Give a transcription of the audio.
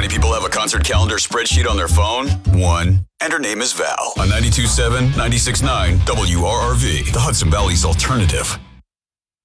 many people have a concert calendar spreadsheet on their phone? One. And her name is Val. On 92.7, 96.9 WRRV, the Hudson Valley's alternative.